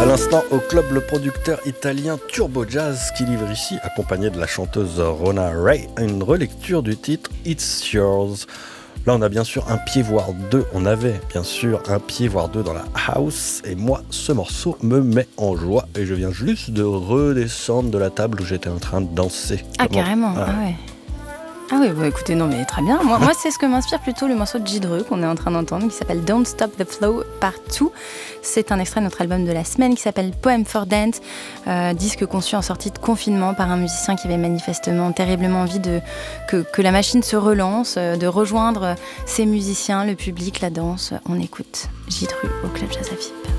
À l'instant, au club, le producteur italien Turbo Jazz qui livre ici, accompagné de la chanteuse Rona Ray, une relecture du titre It's Yours. Là, on a bien sûr un pied, voire deux. On avait bien sûr un pied, voire deux dans la house. Et moi, ce morceau me met en joie. Et je viens juste de redescendre de la table où j'étais en train de danser. Ah, carrément, ah ouais. Ah oui, bah écoutez, non mais très bien. Moi c'est ce que m'inspire plutôt le morceau de J.Drew qu'on est en train d'entendre, qui s'appelle Don't Stop the Flow Part 2. C'est un extrait de notre album de la semaine qui s'appelle Poem for Dance, disque conçu en sortie de confinement par un musicien qui avait manifestement terriblement envie que la machine se relance, de rejoindre ses musiciens, le public, la danse. On écoute J.Drew au Club Jazz à Vip.